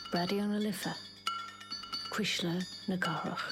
Radio na Lifa. Quisla na Garach.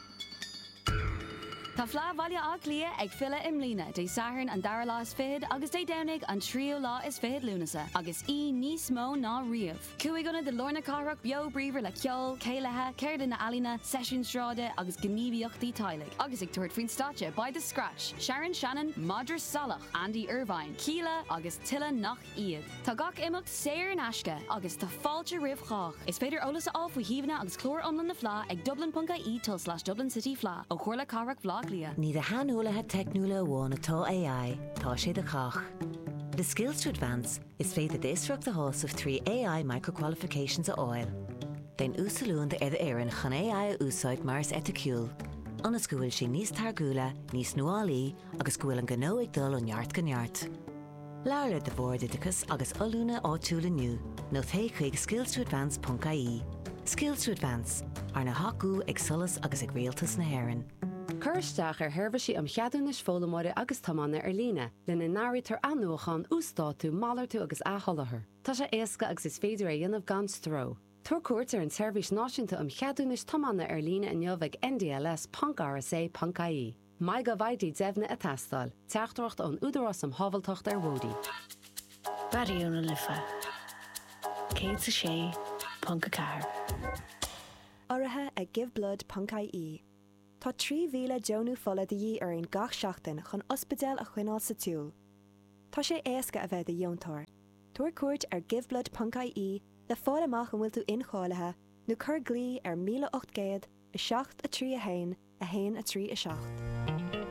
Tá flá bhaile ag lia ag fila imlína dé saharn an dara lá is fihid agus dé danig an trío lá is fihid lúnasa agus níos mó ná riamh. Cuaig gona de Lorna Carach bio bríomhar le ceol, céilethe, céir na alína, session stráde agus gníomhíochtaí tailig. Agus ag tuairt faoin státe by the scratch, Sharon Shannon, Madra Salach, Andy Irvine, Keela agus Tilla nach iad. Tá gach imimecht séir an asca agus tá fáilte ribh chách. Is féidir olalas á faoi híomhna agus clór omlan na flá ag dublin.ie/Dublin City Flá ó chuirla Carach Flá. Ní de hanúlathe technúla bháin atá AI, tá sé de chach. The Skills to Advance is féidir d'éisreacht a hás of 3 AI micro-qualifications a oil. Den úsalún de éireann chun AI a úsáid mars eticiúil. Anas go bhfuil sé níos targúla, níos nuálaí agus go bhfuil an gnó ag dul an neart go neart. Leabhar de bhórdidachas agus olúna áitiúla nniu nó té chuig skillstoadvance.ie. Skills to Advance ar na hacu ag solas agus ag réaltas na hÉireann. Chuirsteach thuirmhaisí am cheadúnas fólamóide agus tamána ar lína, lena náirtar anúchan ústáú málartú agus átholathir. Tá sé éasca agus is féidir a dhéanamh gan stró. Tuair cuairt ar an seirbhís náisiúnta am cheadúnas tamána ar lína in neamh ndls.rsa.ie. Mai go bhaidí deimhna a teastáil, teachtacht an údarás am hábhaltocht ar bhódaí. Radio na Lifa. Cé sa sé, Ponca Car. Áirithe ag giveblood.ie. Tá 3,000 Johnú fola de dhí ar an gach seachtain chun ospidéal a chuineáil sa túl. Tá sé éasca a bheith a dhéontóir. Tuair cuairt ar giveblood.ie le fáil amach an bhfuil tú inchállathe nó chur glí ar 1800 7 3 1 1 3 7.